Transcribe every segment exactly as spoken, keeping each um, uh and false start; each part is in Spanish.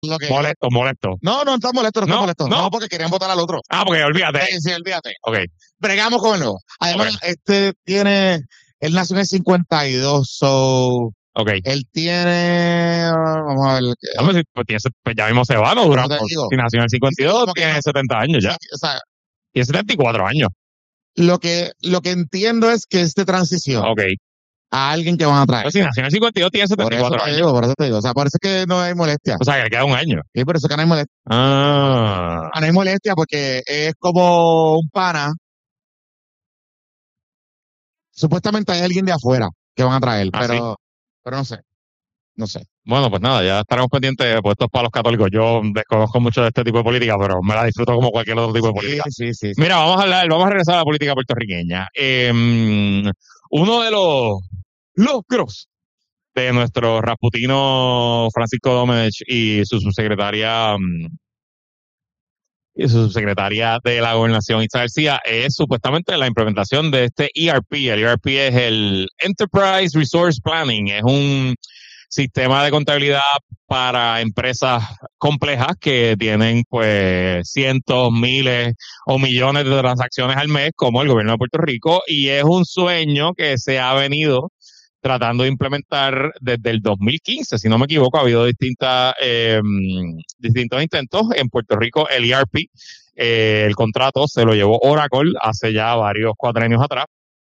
lo que... Molesto, molesto. No, no estamos molestos, no estamos No, molestos. no. No, porque querían votar al otro. Ah, porque olvídate. Sí, sí, olvídate. Ok. Bregamos con el nuevo. Además, Ok. este tiene, él nació en el cincuenta y dos, so, Ok. él tiene, vamos a ver, Vamos, si- pues, tiene, pues ya mismo se va, no dura. ¿cómo te digo? Si nació en el cincuenta y dos, Como que tiene no- setenta años ya. sí, o sea, Tiene setenta y cuatro años. lo que, lo que entiendo es que es de transición Ok. a alguien que van a traer. Pues si nació en el cincuenta y dos, tiene Por setenta y eso cuatro te años. digo, por eso te digo. O sea, parece que no hay molestia. O sea, que le queda un año. Y por eso que no hay molestia. Ah. No hay molestia porque es como un pana. Supuestamente hay alguien de afuera que van a traer, ¿Ah, pero, pero no sé. No sé. Bueno, pues nada, ya estaremos pendientes de puestos para los católicos. Yo desconozco mucho de este tipo de política, pero me la disfruto como cualquier otro tipo de política. Sí, sí, sí. Mira, vamos a hablar, vamos a regresar a la política puertorriqueña. Eh, uno de los logros de nuestro Rasputino Francisco Domenech y su subsecretaria mm, y su subsecretaria de la Gobernación, Isa García, es supuestamente la implementación de este E R P. El E R P es el Enterprise Resource Planning. Es un sistema de contabilidad para empresas complejas que tienen pues cientos, miles o millones de transacciones al mes, como el gobierno de Puerto Rico, y es un sueño que se ha venido tratando de implementar desde el dos mil quince, si no me equivoco. Ha habido distintas, eh, distintos intentos. En Puerto Rico el E R P, eh, el contrato se lo llevó Oracle hace ya varios cuatrenios atrás.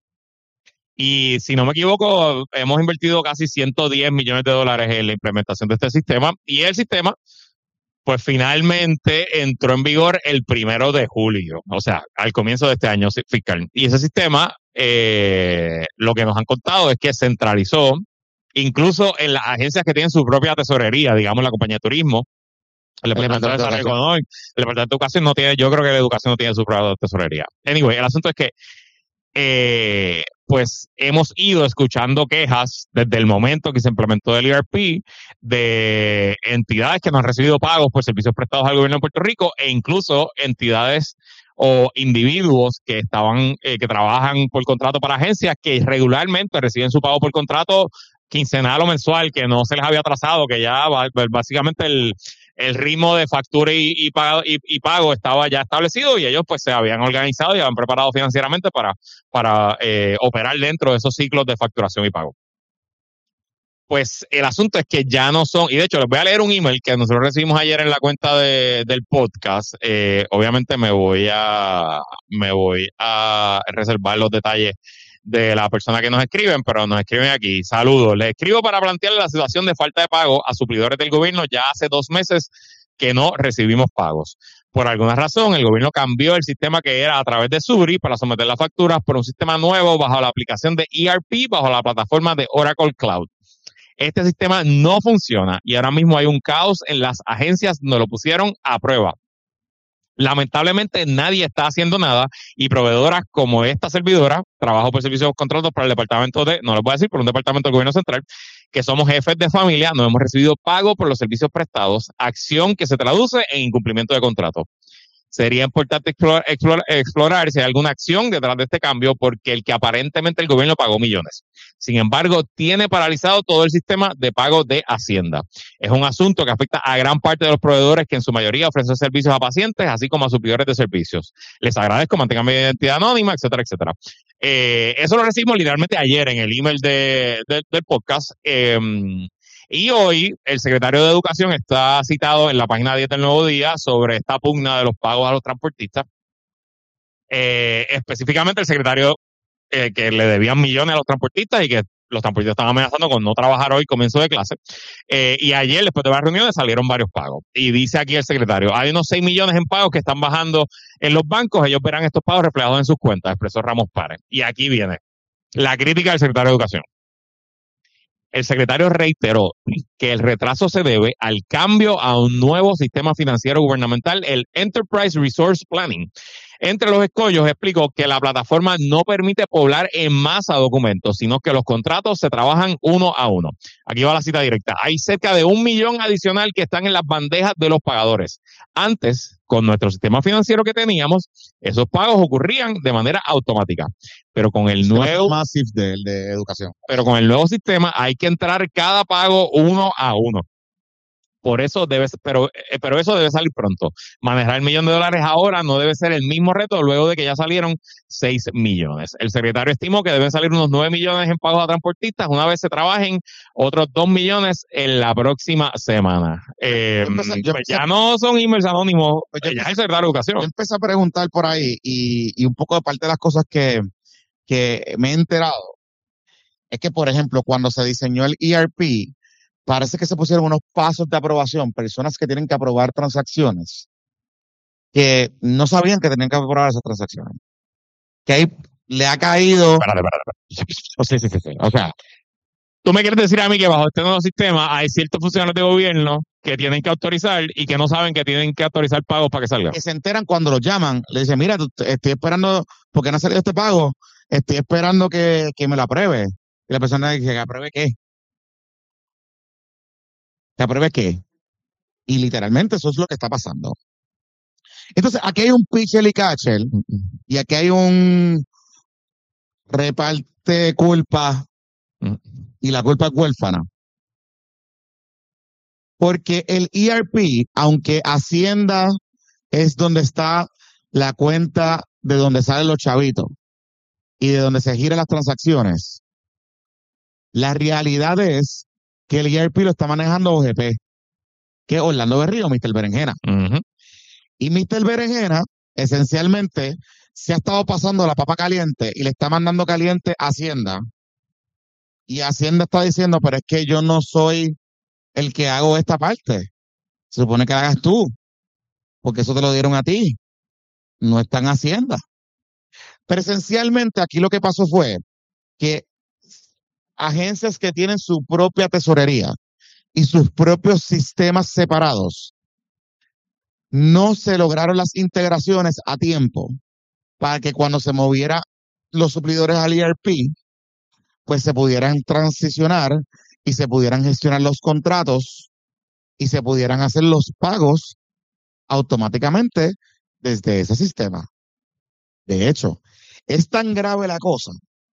Y si no me equivoco, hemos invertido casi ciento diez millones de dólares en la implementación de este sistema. Y el sistema, pues finalmente entró en vigor el primero de julio, o sea, al comienzo de este año fiscal. Y ese sistema, eh, lo que nos han contado es que centralizó, incluso en las agencias que tienen su propia tesorería, digamos la compañía de turismo, el Departamento de Desarrollo Económico, el Departamento de Educación no tiene, yo creo que la educación no tiene su propia tesorería. Anyway, el asunto es que eh, pues hemos ido escuchando quejas desde el momento que se implementó el E R P de entidades que no han recibido pagos por servicios prestados al gobierno de Puerto Rico, e incluso entidades o individuos que estaban, eh, que trabajan por contrato para agencias que regularmente reciben su pago por contrato quincenal o mensual, que no se les había atrasado, que ya básicamente el, el ritmo de factura y, y, pago, y, y, pago estaba ya establecido, y ellos pues se habían organizado y habían preparado financieramente para, para eh, operar dentro de esos ciclos de facturación y pago. Pues el asunto es que ya no son, y de hecho les voy a leer un email que nosotros recibimos ayer en la cuenta de, del podcast. Eh, obviamente me voy a me voy a reservar los detalles de la persona que nos escriben, pero nos escriben aquí. Saludos, les escribo para plantearle la situación de falta de pago a suplidores del gobierno. Ya hace dos meses que no recibimos pagos. Por alguna razón, el gobierno cambió el sistema que era a través de Subri para someter las facturas por un sistema nuevo bajo la aplicación de E R P, bajo la plataforma de Oracle Cloud. Este sistema no funciona y ahora mismo hay un caos en las agencias donde lo pusieron a prueba. Lamentablemente nadie está haciendo nada, y proveedoras como esta servidora, trabajo por servicios de contratos para el departamento de, no les voy a decir, por un departamento del gobierno central, que somos jefes de familia, no hemos recibido pago por los servicios prestados, acción que se traduce en incumplimiento de contrato. Sería importante explorar, explorar, explorar si hay alguna acción detrás de este cambio, porque el que aparentemente el gobierno pagó millones. Sin embargo, tiene paralizado todo el sistema de pago de Hacienda. Es un asunto que afecta a gran parte de los proveedores que en su mayoría ofrecen servicios a pacientes, así como a suplidores de servicios. Les agradezco, mantengan mi identidad anónima, etcétera, etcétera. Eh, eso lo recibimos literalmente ayer en el email de, de, del podcast. Eh, Y hoy el secretario de Educación está citado en la página diez del Nuevo Día sobre esta pugna de los pagos a los transportistas. Eh, específicamente el secretario eh, que le debían millones a los transportistas y que los transportistas estaban amenazando con no trabajar hoy, comienzo de clase. Eh, y ayer, después de las reuniones, salieron varios pagos. Y dice aquí el secretario, hay unos seis millones en pagos que están bajando en los bancos, ellos verán estos pagos reflejados en sus cuentas, expresó Ramos Párez. Y aquí viene la crítica del secretario de Educación. El secretario reiteró que el retraso se debe al cambio a un nuevo sistema financiero gubernamental, el Enterprise Resource Planning. Entre los escollos explicó que la plataforma no permite poblar en masa documentos, sino que los contratos se trabajan uno a uno. Aquí va la cita directa. Hay cerca de un millón adicional que están en las bandejas de los pagadores. Antes, con nuestro sistema financiero que teníamos, esos pagos ocurrían de manera automática. Pero con el nuevo Massive de, de educación. Pero con el nuevo sistema hay que entrar cada pago uno a uno. Por eso debe, pero, eh, pero eso debe salir pronto. Manejar el millón de dólares ahora no debe ser el mismo reto luego de que ya salieron seis millones. El secretario estimó que deben salir unos nueve millones en pagos a transportistas una vez se trabajen otros dos millones en la próxima semana. Eh, Yo empecé- yo pues empecé- ya no son emails anónimos, Pues yo ya es empecé- el secretario de Yo Educación. empecé a preguntar por ahí y, y un poco de parte de las cosas que, que me he enterado es que, por ejemplo, cuando se diseñó el E R P, parece que se pusieron unos pasos de aprobación, personas que tienen que aprobar transacciones, que no sabían que tenían que aprobar esas transacciones. Que ahí le ha caído. Espérate, espérate, espérate. Oh, sí, sí, sí, sí. O sea, tú me quieres decir a mí que bajo este nuevo sistema hay ciertos funcionarios de gobierno que tienen que autorizar y que no saben que tienen que autorizar pagos para que salgan. Que se enteran cuando los llaman, le dicen, mira, tú- estoy esperando, porque no ha salido este pago, estoy esperando que, que me lo apruebe. Y la persona dice, ¿que apruebe qué? ¿Que apruebe qué? Y literalmente eso es lo que está pasando. Entonces, aquí hay un pitcher y catcher, y aquí hay un reparte culpa, y la culpa es huérfana. Porque el E R P, aunque Hacienda es donde está la cuenta de donde salen los chavitos y de donde se giran las transacciones, la realidad es que el E R P lo está manejando O G P, que es Orlando Berrío, mister Berenjena. Ujú. Y mister Berenjena, esencialmente, se ha estado pasando la papa caliente y le está mandando caliente a Hacienda. Y Hacienda está diciendo, pero es que yo no soy el que hago esta parte. Se supone que la hagas tú, porque eso te lo dieron a ti. No está en Hacienda. Pero esencialmente aquí lo que pasó fue que agencias que tienen su propia tesorería y sus propios sistemas separados no se lograron las integraciones a tiempo para que cuando se moviera los suplidores al E R P, pues se pudieran transicionar y se pudieran gestionar los contratos y se pudieran hacer los pagos automáticamente desde ese sistema. De hecho, es tan grave la cosa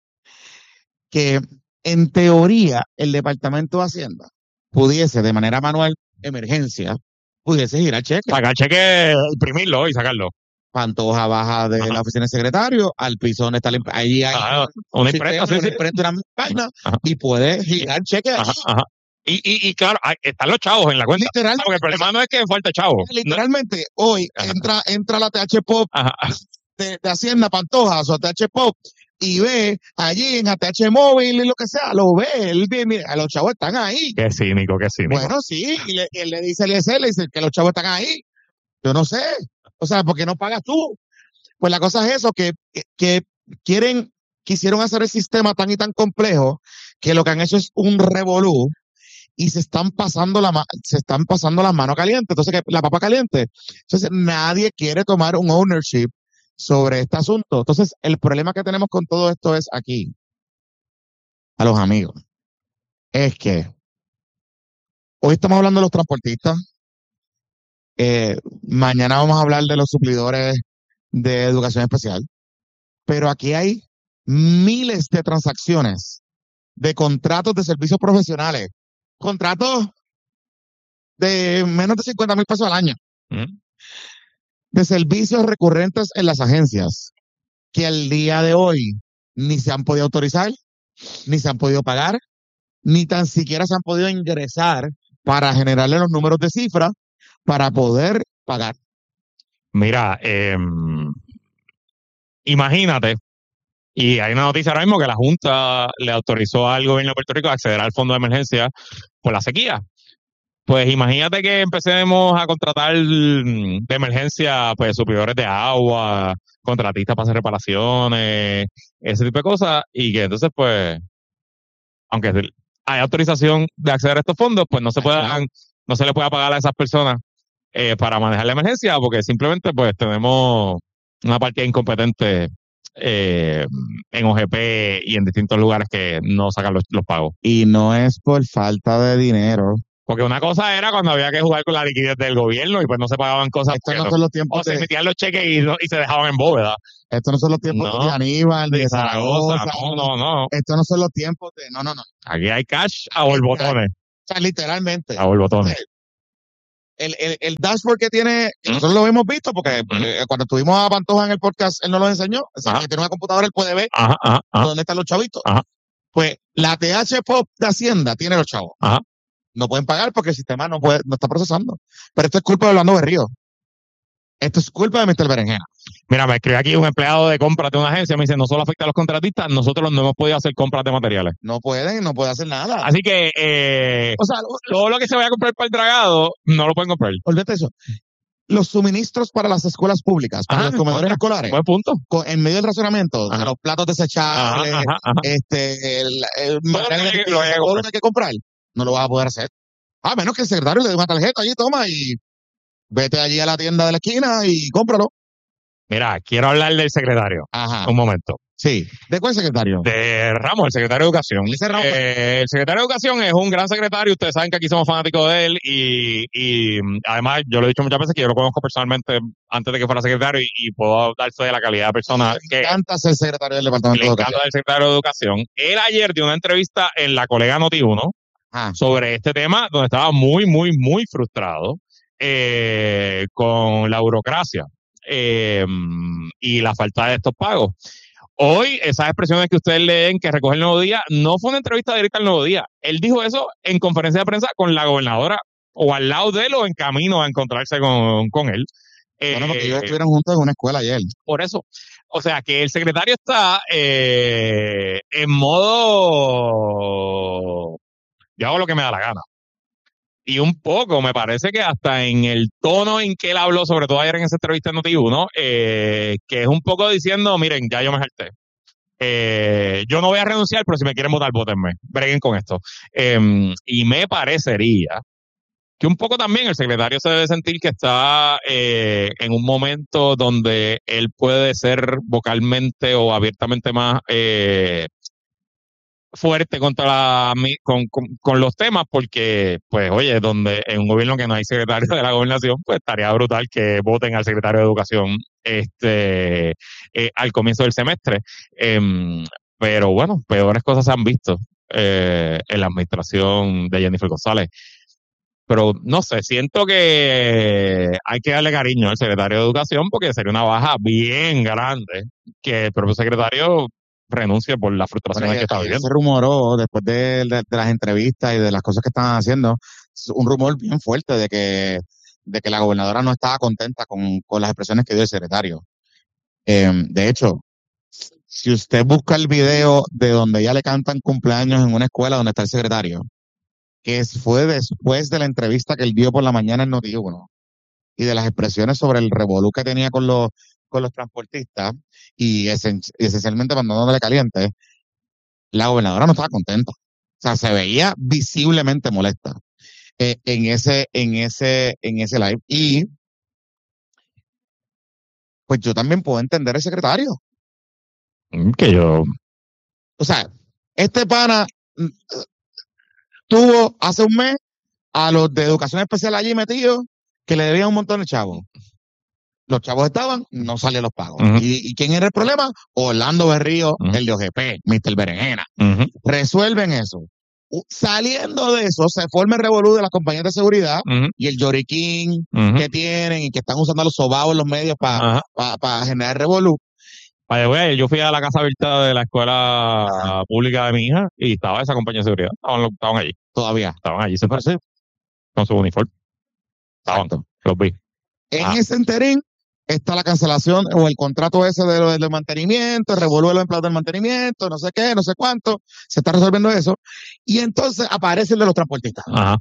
que en teoría el Departamento de Hacienda pudiese de manera manual, emergencia, pudiese girar cheque. Sacar cheque, imprimirlo y sacarlo. Pantoja baja de Ajá. la oficina del secretario al piso donde está la imp- ahí hay Ah, un una sistema, imprenta, sí, una sí. imprenta, una página Ajá. y puede girar cheque Ajá, allí. ajá. Y, y, y claro, hay- están los chavos en la cuenta. Literalmente, Porque el problema no es que falte chavo. No- literalmente hoy Ajá. entra, entra la T H Pop Ajá. de, de Hacienda Pantoja, o T H Pop, y ve allí en A T H Móvil y lo que sea, lo ve, él ve, mira, los chavos están ahí. Qué cínico, qué cínico. Bueno, sí, y, le, y él le dice al I S L, le dice que los chavos están ahí. Yo no sé, o sea, ¿por qué no pagas tú? Pues la cosa es eso, que, que, que quieren, quisieron hacer el sistema tan y tan complejo que lo que han hecho es un revolú y se están pasando la ma- se están pasando las manos calientes, entonces que- la papa caliente. Entonces nadie quiere tomar un ownership sobre este asunto. Entonces el problema que tenemos con todo esto es aquí, a los amigos, es que hoy estamos hablando de los transportistas, eh, mañana vamos a hablar de los suplidores de educación especial, pero aquí hay miles de transacciones de contratos de servicios profesionales, contratos de menos de cincuenta mil pesos al año, Mm. de servicios recurrentes en las agencias, que al día de hoy ni se han podido autorizar, ni se han podido pagar, ni tan siquiera se han podido ingresar para generarle los números de cifra para poder pagar. Mira, eh, imagínate, y hay una noticia ahora mismo que la Junta le autorizó al gobierno de Puerto Rico a acceder al fondo de emergencia por la sequía. Pues imagínate que empecemos a contratar mm, de emergencia, pues, suplidores de agua, contratistas para hacer reparaciones, ese tipo de cosas, y que entonces, pues, aunque se- hay autorización de acceder a estos fondos, pues no se puedan, no se le pueda pagar a esas personas eh, para manejar la emergencia, porque simplemente, pues, tenemos una partida incompetente eh, en O G P y en distintos lugares que no sacan los, los pagos. Y no es por falta de dinero. Porque una cosa era cuando había que jugar con la liquidez del gobierno y pues no se pagaban cosas. Estos porque no no- son los o tiempos se de, emitían los cheques y, no- y se dejaban en bóveda. estos no son los tiempos No, de Aníbal, ni de de Zaragoza. Zaragoza. No, no, no. Estos no son los tiempos de, no, no, no. Aquí hay cash a borbotones. O sea, literalmente. A borbotones. el, el, el dashboard que tiene, que nosotros lo hemos visto, porque Ujú. eh, cuando estuvimos a Pantoja en el podcast, él nos lo enseñó. O sea, Ajá. que tiene una computadora, él puede ver Ajá, ajá, ajá, dónde están los chavitos. ajá, Pues la T H Pop de Hacienda tiene los chavos. ajá. No pueden pagar porque el sistema no puede, no está procesando. Pero esto es culpa de Orlando Berrío. Esto es culpa de mister Berenjena. Mira, me escribe aquí un empleado de compras de una agencia, me dice, no solo afecta a los contratistas, nosotros no hemos podido hacer compras de materiales. No pueden, no pueden hacer nada. Así que eh, O sea, todo lo que se vaya a comprar para el dragado, no lo pueden comprar. olvídate eso. Los suministros para las escuelas públicas, para Ajá, los comedores otra. escolares, Buen punto. con- en medio del racionamiento, Ajá. los platos desechables, Ajá, ajá, ajá. este, el, el Todo lo material que- de lo que hay que todo lo comprar. que hay que comprar, no lo vas a poder hacer. A menos que el secretario le dé una tarjeta allí, toma, y vete allí a la tienda de la esquina y cómpralo. Mira, quiero hablar del secretario. Ajá. Un momento. Sí. ¿De cuál secretario? De Ramos, el secretario de Educación. Ese Ramos. Eh, el secretario de Educación es un gran secretario, ustedes saben que aquí somos fanáticos de él y, y además yo lo he dicho muchas veces que yo lo conozco personalmente antes de que fuera secretario y, y puedo dar fe de la calidad de persona Me que encanta ser secretario del Departamento le de encanta Educación. del secretario de Educación. Él ayer dio una entrevista en la colega Noti uno Ah, sobre este tema donde estaba muy, muy, muy frustrado eh, con la burocracia eh, y la falta de estos pagos. Hoy, esas expresiones que ustedes leen que recoge el Nuevo Día, no fue una entrevista directa al Nuevo Día. Él dijo eso en conferencia de prensa con la gobernadora o al lado de él o en camino a encontrarse con, con él. bueno, porque Eh, ellos estuvieron juntos en una escuela ayer. por eso. O sea, que el secretario está eh, en modo, yo hago lo que me da la gana. Y un poco, me parece que hasta en el tono en que él habló, sobre todo ayer en esa entrevista en Noti uno, eh, que es un poco diciendo, miren, ya yo me harté. Eh, yo no voy a renunciar, pero si me quieren votar, votenme. Breguen con esto. Eh, y me parecería que un poco también el secretario se debe sentir que está eh, en un momento donde él puede ser vocalmente o abiertamente más eh, fuerte contra la, mi- con, con, con los temas, porque, pues, oye, donde en un gobierno que no hay secretario de la gobernación, pues estaría brutal que voten al secretario de Educación este eh, al comienzo del semestre. Em, pero bueno, peores cosas se han visto eh, en la administración de Jennifer González. Pero no sé, siento que hay que darle cariño al secretario de Educación porque sería una baja bien grande que el propio secretario renuncie por las frustraciones que está Ayer viviendo. se rumoró, después de, de- de las entrevistas y de las cosas que estaban haciendo, un rumor bien fuerte de que, de que la gobernadora no estaba contenta con, con las expresiones que dio el secretario. Eh, de hecho, si usted busca el video de donde ya le cantan cumpleaños en una escuela donde está el secretario, que es- fue después de la entrevista que él dio por la mañana en Noti uno y de las expresiones sobre el revolú que tenía con los, con los transportistas y esen- esencialmente mandándole caliente, la gobernadora no estaba contenta. O sea, se veía visiblemente molesta eh, en ese, en ese, en ese live. Y pues yo también puedo entender al secretario. Mm, Que yo, O sea, este pana mm, tuvo hace un mes a los de educación especial allí metidos que le debían un montón de chavos. Los chavos estaban, no salían los pagos. Ujú. ¿Y, y quién era el problema? Orlando Berrío, Ujú. el de O G P, mister Berenjena. ujú, Resuelven eso. U- Saliendo de eso, se forma el revolú de las compañías de seguridad ujú, y el lloriquín ujú. que tienen y que están usando los sobaos en los medios para Ajá. pa, pa generar revolú. By the way, yo fui a la casa abierta de la escuela Ajá. pública de mi hija y estaba esa compañía de seguridad. Estaban, los- estaban allí. Todavía. Estaban allí Me sentados parece. con su uniforme. Estaban. Exacto. Los vi. En Ah. ese interín está la cancelación o el contrato ese de lo del mantenimiento, el revolú de los empleados del mantenimiento, no sé qué, no sé cuánto. Se está resolviendo eso. Y entonces aparece el de los transportistas. Ajá.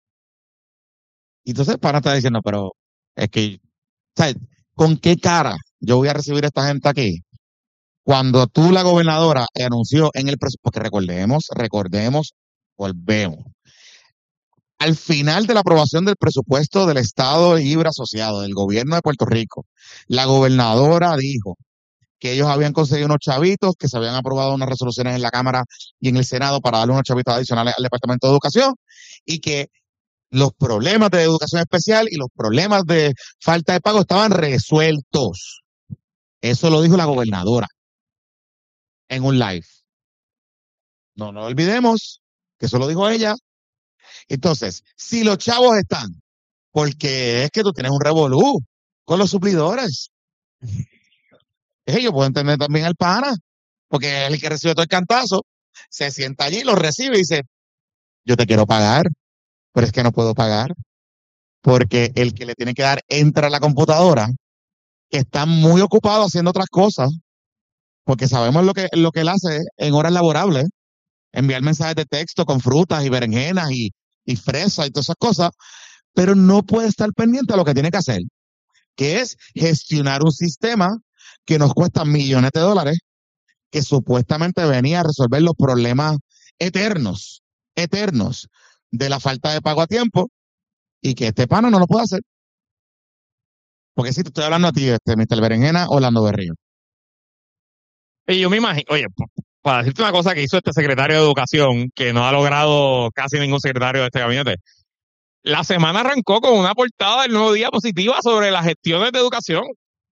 Y entonces para estar diciendo, pero es que, ¿sabes? ¿Con qué cara yo voy a recibir a esta gente aquí? Cuando tú, la gobernadora, anunció en el presupuesto, porque recordemos, recordemos, volvemos. Al final de la aprobación del presupuesto del Estado Libre Asociado, del gobierno de Puerto Rico, la gobernadora dijo que ellos habían conseguido unos chavitos, que se habían aprobado unas resoluciones en la Cámara y en el Senado para darle unos chavitos adicionales al Departamento de Educación y que los problemas de educación especial y los problemas de falta de pago estaban resueltos. Eso lo dijo la gobernadora en un live. No nos olvidemos que eso lo dijo ella. Entonces, si los chavos están, porque es que tú tienes un revolú con los suplidores. Es que yo puedo entender también al pana, porque es el que recibe todo el cantazo, se sienta allí, lo recibe y dice, yo te quiero pagar, pero es que no puedo pagar, porque el que le tiene que dar entra a la computadora, que está muy ocupado haciendo otras cosas, porque sabemos lo que, lo que él hace en horas laborables, enviar mensajes de texto con frutas y berenjenas y, y fresas y todas esas cosas, pero no puede estar pendiente a lo que tiene que hacer, que es gestionar un sistema que nos cuesta millones de dólares, que supuestamente venía a resolver los problemas eternos, eternos, de la falta de pago a tiempo, y que este pana no lo puede hacer. Porque si te estoy hablando a ti, este, mister Berenjena, Orlando Berrío. Y yo me imagino, oye, para decirte una cosa que hizo este secretario de Educación, que no ha logrado casi ningún secretario de este gabinete, la semana arrancó con una portada del Nuevo Día positiva sobre las gestiones de educación.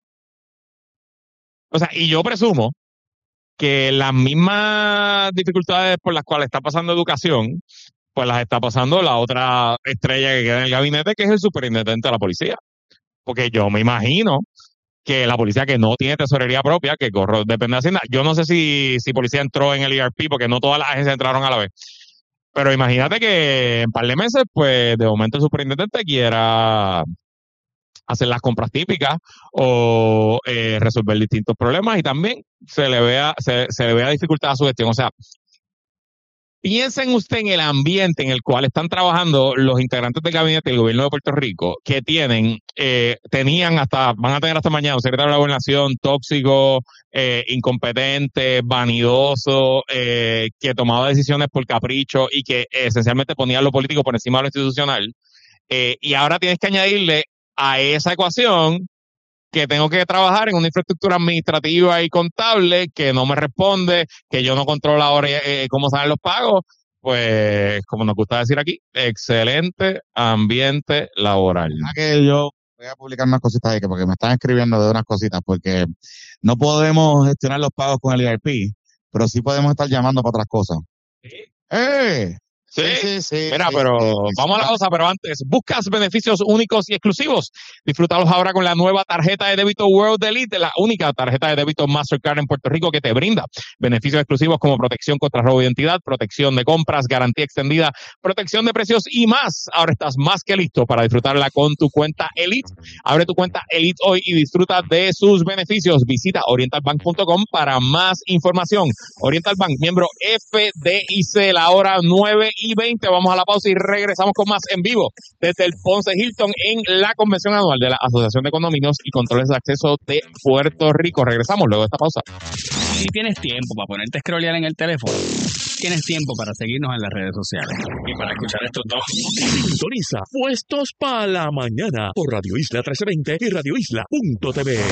O sea, y yo presumo que las mismas dificultades por las cuales está pasando educación, pues las está pasando la otra estrella que queda en el gabinete, que es el superintendente de la policía. Porque yo me imagino que la policía que no tiene tesorería propia, que corre, depende de Hacienda. Yo no sé si, si policía entró en el E R P, porque no todas las agencias entraron a la vez. Pero imagínate que en un par de meses, pues de momento el superintendente quiera hacer las compras típicas o eh, resolver distintos problemas y también se le vea, se, se le vea dificultad a su gestión. O sea, piensen usted en el ambiente en el cual están trabajando los integrantes del gabinete del gobierno de Puerto Rico, que tienen, eh, tenían hasta, van a tener hasta mañana un secretario de la gobernación tóxico, eh, incompetente, vanidoso, eh, que tomaba decisiones por capricho y que eh, esencialmente ponía lo político por encima de lo institucional. Eh, y ahora tienes que añadirle a esa ecuación que tengo que trabajar en una infraestructura administrativa y contable que no me responde, que yo no controlo ahora eh, cómo salen los pagos, pues como nos gusta decir aquí, excelente ambiente laboral. Ya que yo voy a publicar unas cositas ahí, que porque me están escribiendo de unas cositas, porque no podemos gestionar los pagos con el E R P, pero sí podemos estar llamando para otras cosas. ¿Sí? ¡Eh! Sí, sí, sí. Mira, sí, pero sí, vamos a la cosa, pero antes, ¿buscas beneficios únicos y exclusivos? Disfrútalos ahora con la nueva tarjeta de débito World Elite, la única tarjeta de débito Mastercard en Puerto Rico que te brinda beneficios exclusivos como protección contra robo de identidad, protección de compras, garantía extendida, protección de precios y más. Ahora estás más que listo para disfrutarla con tu cuenta Elite. Abre tu cuenta Elite hoy y disfruta de sus beneficios. Visita oriental bank punto com para más información. Oriental Bank, miembro F D I C, la hora nueve y veinte. Vamos a la pausa y regresamos con más en vivo desde el Ponce Hilton en la convención anual de la Asociación de Condominios y Controles de Acceso de Puerto Rico. Regresamos luego de esta pausa. Si tienes tiempo para ponerte a scrollear en el teléfono, tienes tiempo para seguirnos en las redes sociales y para escuchar estos dos. Sintoniza Puestos para la Mañana por Radio Isla trece veinte y radio isla punto t v.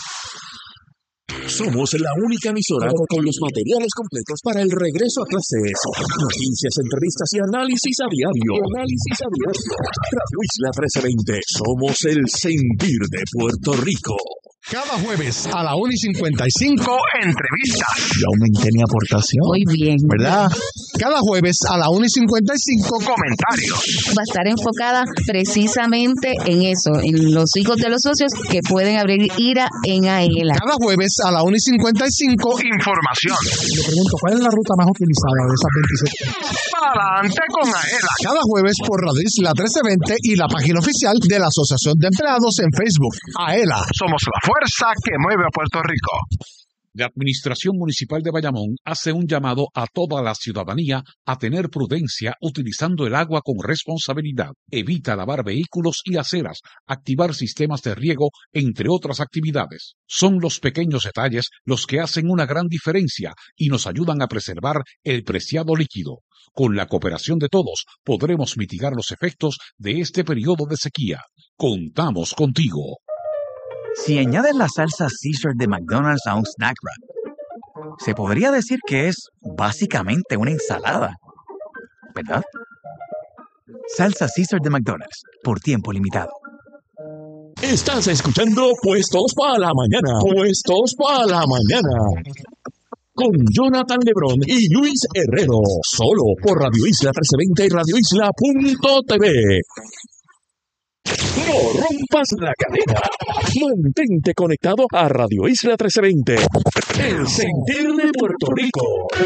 Somos la única emisora con los materiales completos para el regreso a clases. Noticias, entrevistas y análisis a diario. Análisis a diario. Radio Isla trece veinte. Somos el sentir de Puerto Rico. Cada jueves a la una y cincuenta y cinco, entrevistas. Yo aumenté mi aportación. Muy bien. ¿Verdad? Cada jueves a la una y cincuenta y cinco, comentarios. Va a estar enfocada precisamente en eso, en los hijos de los socios que pueden abrir IRA en AELA. Cada jueves a la una y cincuenta y cinco, información. Le pregunto, ¿cuál es la ruta más utilizada de esas veintisiete? Adelante con AELA. Cada jueves por Radio Isla trece veinte y la página oficial de la Asociación de Empleados en Facebook. AELA, somos la fuerza que mueve a Puerto Rico. La Administración Municipal de Bayamón hace un llamado a toda la ciudadanía a tener prudencia utilizando el agua con responsabilidad. Evita lavar vehículos y aceras, activar sistemas de riego, entre otras actividades. Son los pequeños detalles los que hacen una gran diferencia y nos ayudan a preservar el preciado líquido. Con la cooperación de todos, podremos mitigar los efectos de este periodo de sequía. Contamos contigo. Si añades la salsa Caesar de McDonald's a un snack wrap, se podría decir que es básicamente una ensalada, ¿verdad? Salsa Caesar de McDonald's, por tiempo limitado. Estás escuchando Puestos para la Mañana. Puestos para la Mañana. Con Jonathan Lebrón y Luis Herrero. Solo por Radio Isla trece veinte y radio isla punto t v. No rompas la cadena. Mantente conectado a Radio Isla trece veinte. El sentir de Puerto Rico.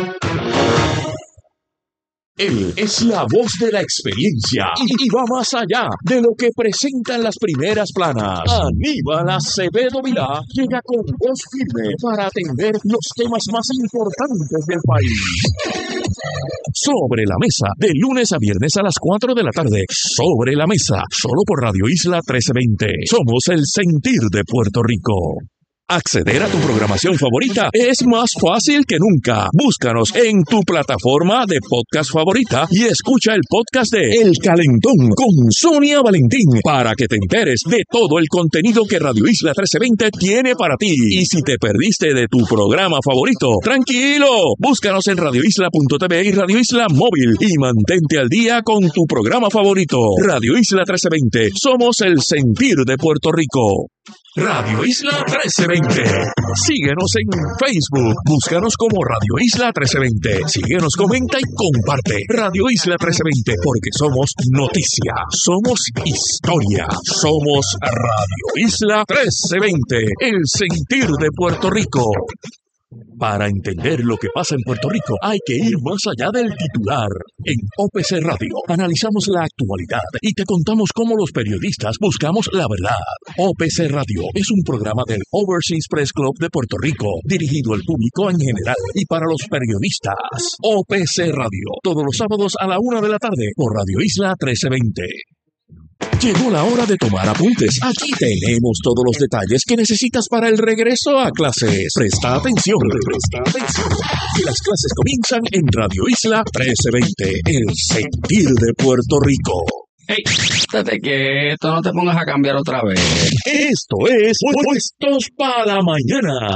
Él es la voz de la experiencia y, y va más allá de lo que presentan las primeras planas. Aníbal Acevedo Vilá llega con voz firme para atender los temas más importantes del país. Sobre la mesa, de lunes a viernes a las cuatro de la tarde. Sobre la mesa, solo por Radio Isla trece veinte. Somos el sentir de Puerto Rico. Acceder a tu programación favorita es más fácil que nunca. Búscanos en tu plataforma de podcast favorita y escucha el podcast de El Calentón con Sonia Valentín para que te enteres de todo el contenido que Radio Isla trece veinte tiene para ti. Y si te perdiste de tu programa favorito, tranquilo, búscanos en radio isla punto t v y Radio Isla Móvil y mantente al día con tu programa favorito. Radio Isla trece veinte, somos el sentir de Puerto Rico. Radio Isla trece veinte. Síguenos en Facebook. Búscanos como Radio Isla trece veinte. Síguenos, comenta y comparte. Radio Isla trece veinte, porque somos noticia, somos historia, somos Radio Isla trece veinte, el sentir de Puerto Rico. Para entender lo que pasa en Puerto Rico hay que ir más allá del titular. En O P C Radio analizamos la actualidad y te contamos cómo los periodistas buscamos la verdad. O P C Radio es un programa del Overseas Press Club de Puerto Rico, dirigido al público en general y para los periodistas. O P C Radio, todos los sábados a la una de la tarde por Radio Isla trece veinte. Llegó la hora de tomar apuntes. Aquí tenemos todos los detalles que necesitas para el regreso a clases. Presta atención, presta atención. Que las clases comienzan en Radio Isla trece veinte, el sentir de Puerto Rico. Hey, estate quieto, no te pongas a cambiar otra vez. Esto es Puestos para la Mañana.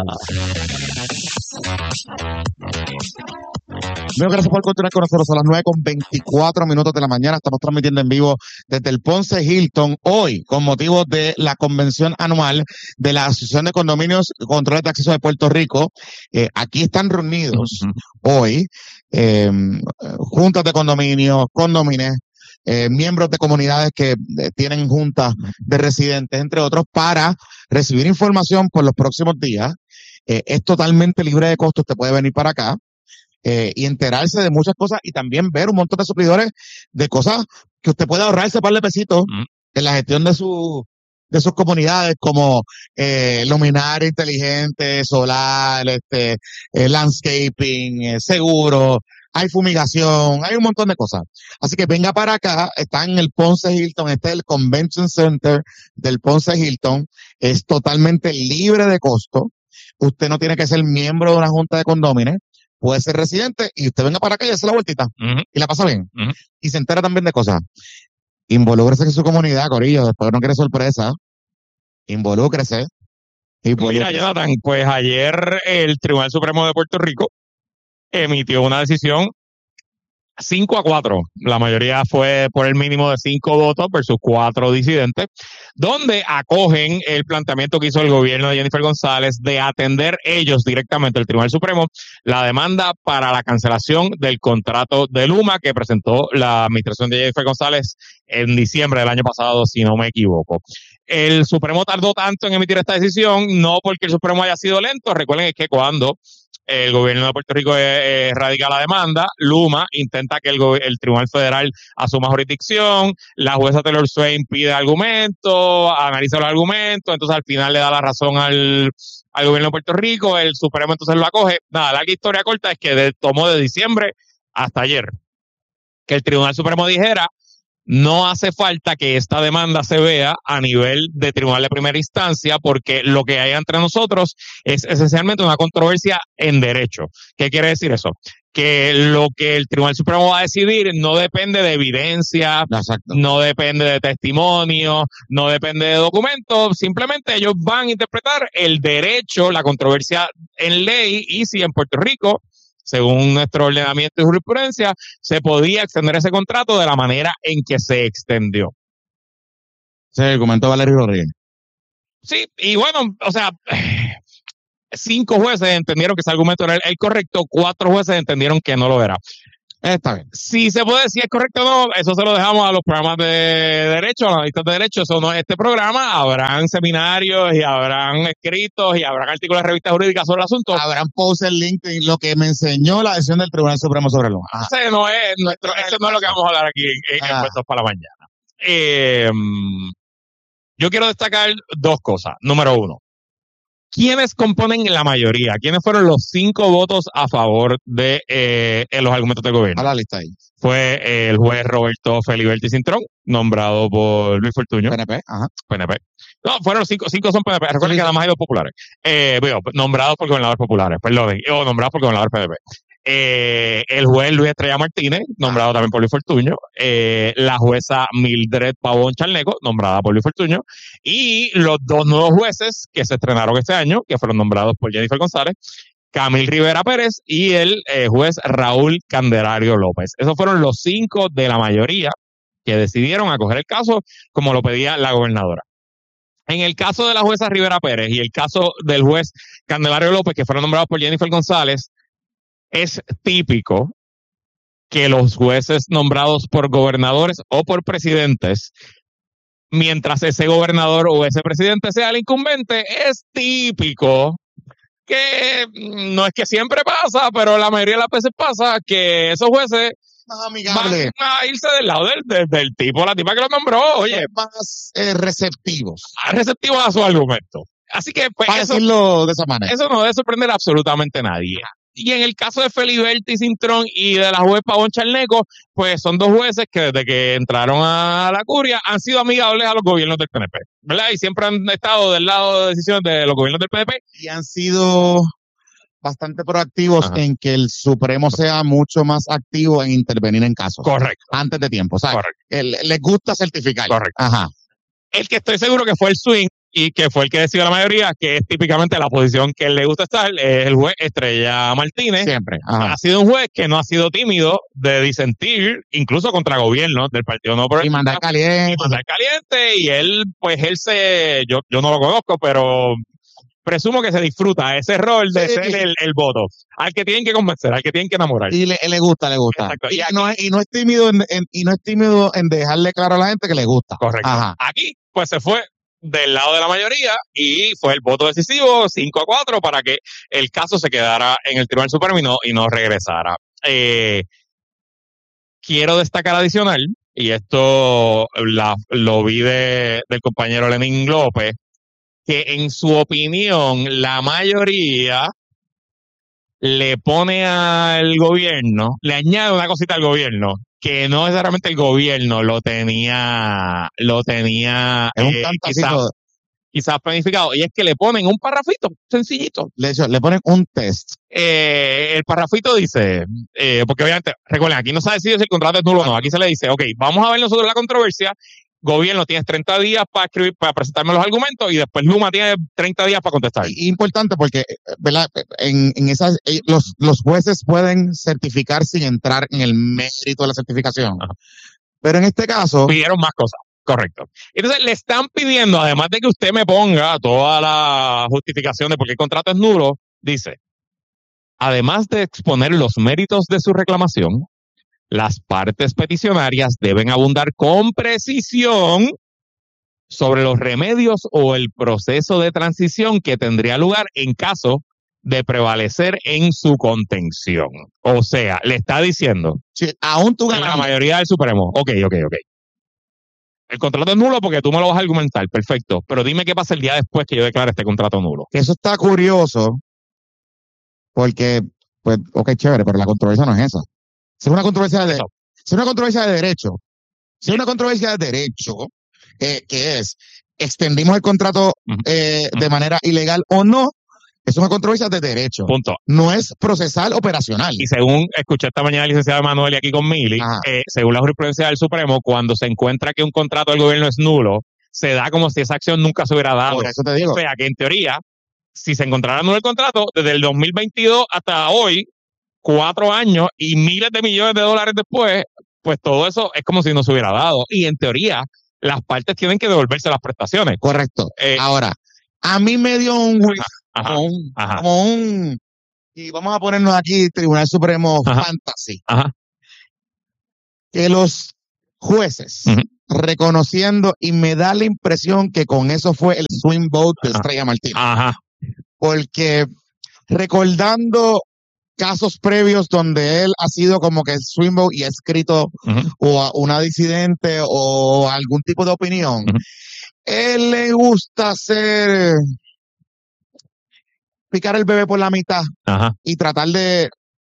Muchas gracias por continuar con nosotros a las nueve con veinticuatro minutos de la mañana. Estamos transmitiendo en vivo desde el Ponce Hilton hoy con motivo de la convención anual de la Asociación de Condominios y Controles de Acceso de Puerto Rico. Eh, aquí están reunidos uh-huh. hoy eh, juntas de condominios, condomines, eh, miembros de comunidades que eh, tienen juntas de residentes, entre otros, para recibir información por los próximos días. Eh, es totalmente libre de costos, usted puede venir para acá. Eh, y enterarse de muchas cosas y también ver un montón de suplidores de cosas que usted puede ahorrarse un par de pesitos mm. en la gestión de su de sus comunidades, como eh, luminaria inteligente, solar, este, eh, landscaping, eh, seguro, hay fumigación, hay un montón de cosas. Así que venga para acá, está en el Ponce Hilton, este es el Convention Center del Ponce Hilton, es totalmente libre de costo, usted no tiene que ser miembro de una junta de condóminos, puede ser residente y usted venga para acá y hace la vueltita uh-huh. y la pasa bien. Uh-huh. Y se entera también de cosas. Involúcrese en su comunidad, corillo, después no quiere sorpresa. Involúcrese. Mira, Jonathan, pues ayer el Tribunal Supremo de Puerto Rico emitió una decisión cinco a cuatro. La mayoría fue por el mínimo de cinco votos versus cuatro disidentes, donde acogen el planteamiento que hizo el gobierno de Jennifer González de atender ellos directamente, el Tribunal Supremo, la demanda para la cancelación del contrato de Luma que presentó la administración de Jennifer González en diciembre del año pasado, si no me equivoco. El Supremo tardó tanto en emitir esta decisión, no porque el Supremo haya sido lento. Recuerden que cuando el gobierno de Puerto Rico eh, radica la demanda, Luma intenta que el, el Tribunal Federal asuma jurisdicción, la jueza Taylor Swain pide argumentos, analiza los argumentos, entonces al final le da la razón al, al gobierno de Puerto Rico, el Supremo entonces lo acoge. Nada, la historia corta es que de, tomó de diciembre hasta ayer que el Tribunal Supremo dijera: no hace falta que esta demanda se vea a nivel de tribunal de primera instancia, porque lo que hay entre nosotros es esencialmente una controversia en derecho. ¿Qué quiere decir eso? Que lo que el Tribunal Supremo va a decidir no depende de evidencia, Exacto. no depende de testimonio, no depende de documentos, simplemente ellos van a interpretar el derecho, la controversia en ley, y si en Puerto Rico, según nuestro ordenamiento y jurisprudencia, se podía extender ese contrato de la manera en que se extendió. Se comentó Valerio Rodríguez. Sí, y bueno, o sea, cinco jueces entendieron que ese argumento era el, el correcto, cuatro jueces entendieron que no lo era. Está bien. Si se puede decir es correcto o no, eso se lo dejamos a los programas de derecho, a los analistas de derecho. Eso no es este programa. Habrán seminarios y habrán escritos y habrán artículos de revistas jurídicas sobre el asunto. Habrán posts en LinkedIn, lo que me enseñó la decisión del Tribunal Supremo sobre el Ajá. Ese no es nuestro, eso no es lo que vamos a hablar aquí en, en Puestos para la Mañana. Eh, yo quiero destacar dos cosas. Número uno, ¿quiénes componen la mayoría? ¿Quiénes fueron los cinco votos a favor de eh, los argumentos del gobierno? A la lista ahí. Fue eh, el juez Roberto Feliberti Cintrón, nombrado por Luis Fortuño. P N P, ajá. P N P. No, fueron cinco, cinco son P N P. Recuerden que nada más hay dos populares. Eh, bueno, nombrados por gobernadores populares, perdón, o nombrados por gobernador P N P. Eh, el juez Luis Estrella Martínez, nombrado ah. también por Luis Fortuño, eh, la jueza Mildred Pavón Charneco, nombrada por Luis Fortuño, y los dos nuevos jueces que se estrenaron este año, que fueron nombrados por Jennifer González, Camil Rivera Pérez y el eh, juez Raúl Candelario López. Esos fueron los cinco de la mayoría que decidieron acoger el caso como lo pedía la gobernadora. En el caso de la jueza Rivera Pérez y el caso del juez Candelario López, que fueron nombrados por Jennifer González, es típico que los jueces nombrados por gobernadores o por presidentes, mientras ese gobernador o ese presidente sea el incumbente, es típico que no es que siempre pasa, pero la mayoría de las veces pasa que esos jueces más amigables van a irse del lado del, del, del tipo, la tipa que lo nombró, oye, más eh, receptivos, receptivos a su argumento. Así que pues, para eso, decirlo de esa manera, eso no debe sorprender absolutamente a nadie. Y en el caso de Feliberti Cintrón y de la juez Pavón Charneco, pues son dos jueces que desde que entraron a la curia han sido amigables a los gobiernos del P N P, ¿verdad? Y siempre han estado del lado de decisiones de los gobiernos del P N P. Y han sido bastante proactivos Ajá. en que el Supremo sea mucho más activo en intervenir en casos. Correcto. Antes de tiempo, ¿sabes? Correcto. El, les gusta certificar. Correcto. Ajá. El que estoy seguro que fue el swing y que fue el que decidió la mayoría, que es típicamente la posición que le gusta estar, es el juez Estrella Martínez. Siempre. Ajá. Ha sido un juez que no ha sido tímido de disentir, incluso contra gobiernos del Partido No Progresista. Y mandar caliente. Y mandar caliente, y él, pues él se, yo, yo no lo conozco, pero presumo que se disfruta ese rol de sí, ser sí. El, el voto, al que tienen que convencer, al que tienen que enamorar. Y le, le gusta, le gusta. Exacto. Y, y, no es, y no es tímido en, en, y no es tímido en dejarle claro a la gente que le gusta. Correcto. Ajá. Aquí, pues se fue del lado de la mayoría y fue el voto decisivo cinco a cuatro para que el caso se quedara en el Tribunal Supremo y no, y no regresara. Eh, quiero destacar adicional, y esto la, lo vi de, del compañero Lenín López, que en su opinión la mayoría le pone al gobierno, le añade una cosita al gobierno, que no necesariamente el gobierno lo tenía, lo tenía es un eh, quizás, quizás planificado, y es que le ponen un parrafito sencillito. De hecho, le ponen un test. Eh, el parrafito dice, eh, porque obviamente, recuerden, aquí no se ha decidido si el contrato es nulo o no, aquí se le dice, ok, vamos a ver nosotros la controversia, gobierno tienes treinta días para escribir, para presentarme los argumentos, y después Luma tiene treinta días para contestar. Importante porque, ¿verdad? En, en esas, los, los jueces pueden certificar sin entrar en el mérito de la certificación. Ajá. Pero en este caso pidieron más cosas. Correcto. Entonces le están pidiendo, además de que usted me ponga toda la justificación de por qué el contrato es nulo, dice, además de exponer los méritos de su reclamación, las partes peticionarias deben abundar con precisión sobre los remedios o el proceso de transición que tendría lugar en caso de prevalecer en su contención. O sea, le está diciendo, sí, aún tú ganas la mayoría del Supremo. Ok, ok, ok. El contrato es nulo porque tú me lo vas a argumentar, perfecto. Pero dime qué pasa el día después que yo declare este contrato nulo. Eso está curioso porque, pues, ok, chévere, pero la controversia no es esa. Si es una controversia de, si es una controversia de derecho, si es una controversia de derecho, eh, que es, extendimos el contrato eh, uh-huh. de manera ilegal o no, es una controversia de derecho. Punto. No es procesal operacional. Y según escuché esta mañana al licenciado Emanuel aquí con Mili, eh, según la jurisprudencia del Supremo, cuando se encuentra que un contrato del gobierno es nulo, se da como si esa acción nunca se hubiera dado. Por eso te digo. O sea, que en teoría, si se encontrara nulo el contrato, desde el dos mil veintidós hasta hoy, cuatro años y miles de millones de dólares después, pues todo eso es como si no se hubiera dado. Y en teoría, las partes tienen que devolverse las prestaciones. Correcto. Eh, Ahora, a mí me dio un juicio, como, un, como un, y vamos a ponernos aquí, Tribunal Supremo ajá, Fantasy. Ajá. que los jueces, Ujú. reconociendo, y me da la impresión que con eso fue el swing vote de Ajá. Estrella Martínez. Ajá. Porque recordando casos previos donde él ha sido como que swing vote y ha escrito Ujú. o a una disidente o algún tipo de opinión, Ujú. él le gusta hacer picar el bebé por la mitad Ajá. y tratar de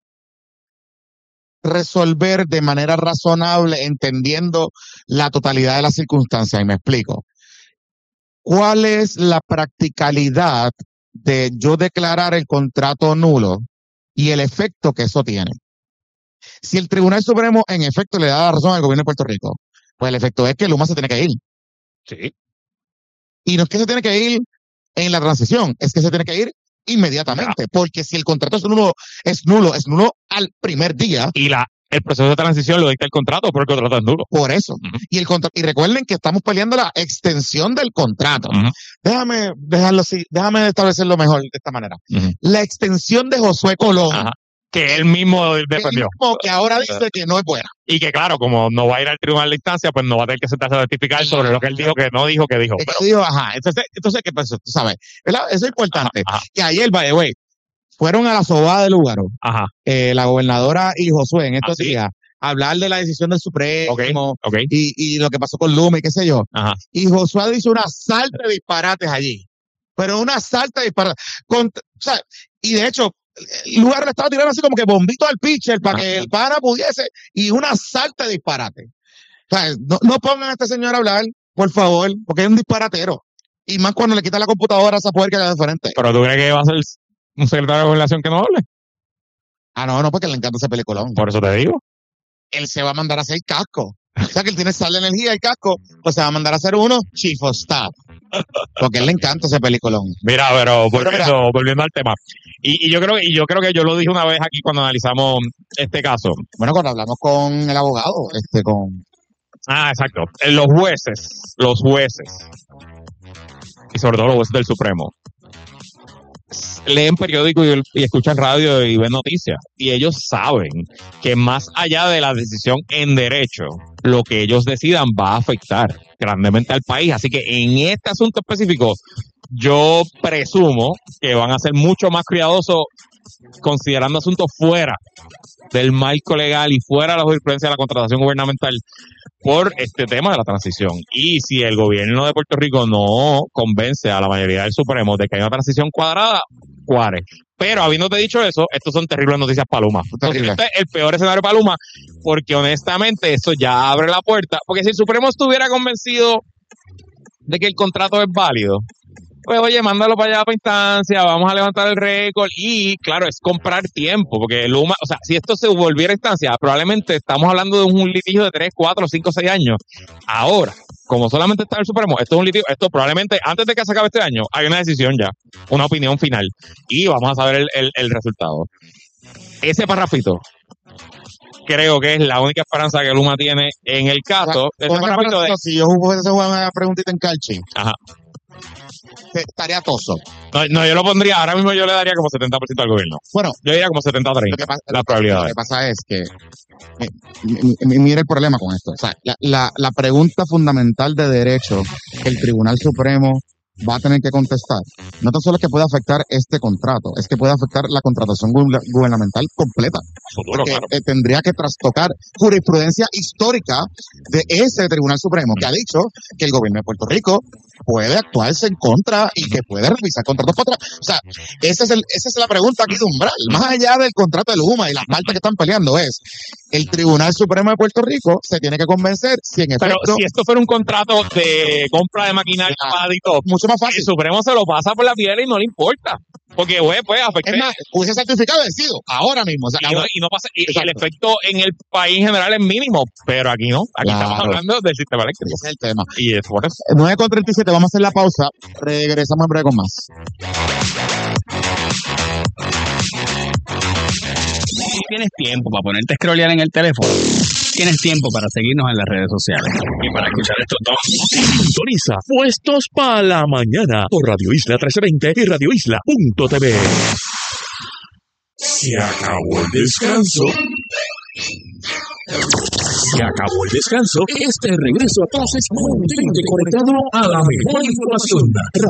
resolver de manera razonable, entendiendo la totalidad de las circunstancias. Y me explico. ¿Cuál es la practicalidad de yo declarar el contrato nulo y el efecto que eso tiene? Si el Tribunal Supremo en efecto le da la razón al gobierno de Puerto Rico, pues el efecto es que Luma se tiene que ir. Sí. Y no es que se tiene que ir en la transición, es que se tiene que ir inmediatamente, porque si el contrato es nulo, es nulo, es nulo al primer día. Y la, el proceso de transición lo dicta el contrato, porque el contrato es nulo. Por eso. Ujú. Y el contra- y recuerden que estamos peleando la extensión del contrato. Ujú. Déjame dejarlo así, déjame establecerlo mejor de esta manera. Ujú. La extensión de Josué Colón, Ajá. Que él mismo que, defendió. mismo que ahora dice que no es buena. Y que claro, como no va a ir al tribunal de instancia, pues no va a tener que sentarse a certificar sobre lo que él dijo, que no dijo, que dijo. Es que Pero, digo, ajá, entonces, entonces ¿qué pasó? Tú sabes, ¿verdad? Eso es importante. Ajá, ajá. Que ayer, by the way, fueron a la sobada de Lugaro, Ajá. eh, la gobernadora y Josué en estos ¿Ah, sí? días, a hablar de la decisión del Supremo Ok, ok. y, y lo que pasó con Luma y qué sé yo. Ajá. Y Josué hizo una salta de disparates allí. Pero una salta de disparates. Con, o sea, y de hecho, el lugar le estaba tirando así como que bombito al pitcher para Ajá. que el pana pudiese, y una salta de disparate. O sea, no, no pongan a este señor a hablar, por favor, porque es un disparatero. Y más cuando le quita la computadora a esa puerca que es diferente. Pero tú crees que va a ser un secretario de gobernación que no hable. Ah, no, no, porque le encanta ese peliculón. Por eso te digo. Él se va a mandar a hacer casco. O sea, que él tiene sal de energía, el casco, pues se va a mandar a hacer uno Chief of Staff. Porque a él le encanta ese peliculón. Mira, pero Pero volviendo, mira. volviendo al tema. Y, y yo creo que, y yo creo que yo lo dije una vez aquí cuando analizamos este caso. Bueno, cuando hablamos con el abogado, este, con... Ah, exacto. Eh, Los jueces, los jueces, y sobre todo los jueces del Supremo, s- leen periódico y, y escuchan radio y ven noticias. Y ellos saben que más allá de la decisión en derecho, lo que ellos decidan va a afectar grandemente al país. Así que en este asunto específico, yo presumo que van a ser mucho más cuidadosos considerando asuntos fuera del marco legal y fuera de la jurisprudencia de la contratación gubernamental por este tema de la transición. Y si el gobierno de Puerto Rico no convence a la mayoría del Supremo de que hay una transición cuadrada, cuare. Pero habiéndote dicho eso, estos son terribles noticias para Luma. Entonces, Terrible. este es el peor escenario para Luma, porque honestamente eso ya abre la puerta. Porque si el Supremo estuviera convencido de que el contrato es válido, pues oye, mándalo para allá para instancia, vamos a levantar el récord y claro, es comprar tiempo, porque Luma, o sea, si esto se volviera a instancia, probablemente estamos hablando de un litigio de tres, cuatro, cinco, seis años. Ahora, como solamente está el Supremo, esto es un litigio, esto probablemente antes de que se acabe este año, hay una decisión ya, una opinión final y vamos a saber el, el, el resultado. Ese parrafito creo que es la única esperanza que Luma tiene en el caso. O sea, Ese con ese parrafito de, parrafito, si yo hubiese jugado una preguntita en Calchi, ajá. te- estaría toso. No, no, yo lo pondría, ahora mismo yo le daría como setenta por ciento al gobierno. Bueno, Yo diría como setenta a lo que treinta, pasa, la lo que- probabilidad. lo que pasa es que, eh, mi- mi- mira el problema con esto. O sea, la, la, la pregunta fundamental de derecho que el Tribunal Supremo va a tener que contestar, no tan solo es que puede afectar este contrato, es que puede afectar la contratación gu- gubernamental completa. Futuro, Porque claro. eh, tendría que trastocar jurisprudencia histórica de ese Tribunal Supremo que ha dicho que el gobierno de Puerto Rico puede actuarse en contra y que puede revisar contratos para atrás. O sea, ese es el, esa es la pregunta aquí de umbral. Más allá del contrato de Luma y las partes que están peleando es, el Tribunal Supremo de Puerto Rico se tiene que convencer si en Pero efecto, si esto fuera un contrato de compra de maquinaria Ah, para y todo, mucho más el fácil. Supremo se lo pasa por la piel y no le importa. Porque, güey, pues afecta. Es más, hubiese certificado vencido ahora mismo. O sea, Y no, y no pasa, y, y el Exacto. efecto en el país en general es mínimo, pero aquí no. Aquí Claro. estamos hablando del sistema eléctrico. ese es el tema. Y es por eso. nueve con treinta y siete, vamos a hacer la pausa. Regresamos en breve con más. Si tienes tiempo para ponerte a scrollear en el teléfono, tienes tiempo para seguirnos en las redes sociales y para escuchar estos dos. Sintoniza Puestos para la Mañana por Radio Isla trece veinte y radio isla punto t v. Se acabó el descanso. Se acabó el descanso. Este regreso a clases mantente conectado a la mejor información.